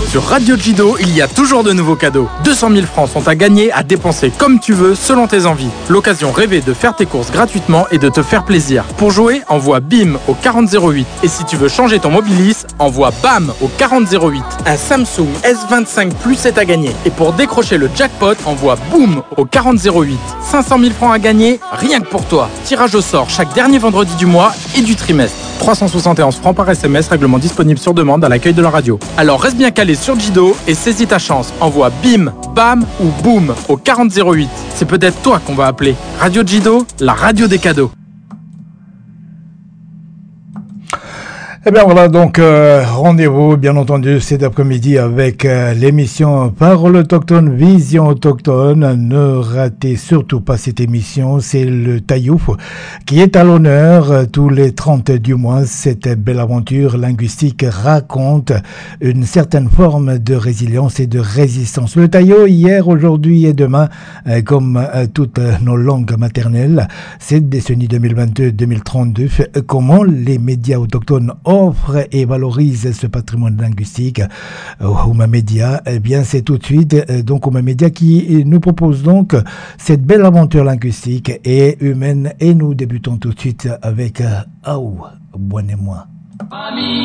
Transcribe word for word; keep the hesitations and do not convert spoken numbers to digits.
Sur Radio Jido, il y a toujours de nouveaux cadeaux. deux cent mille francs sont à gagner, à dépenser comme tu veux, selon tes envies. L'occasion rêvée de faire tes courses gratuitement et de te faire plaisir. Pour jouer, envoie BIM au quarante zéro huit. Et si tu veux changer ton Mobilis, envoie BAM au quarante zéro huit. Un Samsung S vingt-cinq Plus est à gagner. Et pour décrocher le jackpot, envoie BOOM au quarante zéro huit. cinq cent mille francs à gagner, rien que pour toi. Tirage au sort chaque dernier vendredi du mois et du trimestre. trois cent soixante et onze francs par S M S, règlement disponible sur demande à l'accueil de la radio. Alors reste bien calé sur Jido et saisis ta chance. Envoie BIM, BAM ou BOOM au quarante zéro huit. C'est peut-être toi qu'on va appeler. Radio Jido, la radio des cadeaux. Eh bien voilà, donc euh, rendez-vous bien entendu cet après-midi avec euh, l'émission Parole autochtone, Vision autochtone. Ne ratez surtout pas cette émission, c'est le Tayouf qui est à l'honneur euh, tous les trente du mois. Cette belle aventure linguistique raconte une certaine forme de résilience et de résistance. Le Tayo, hier, aujourd'hui et demain, euh, comme euh, toutes nos langues maternelles, cette décennie deux mille vingt-deux deux mille trente-deux, comment les médias autochtones offre et valorise ce patrimoine linguistique. Ouma Media, eh bien c'est tout de suite donc Ouma Media qui nous propose donc cette belle aventure linguistique et humaine, et nous débutons tout de suite avec Aou, Bonne et moi.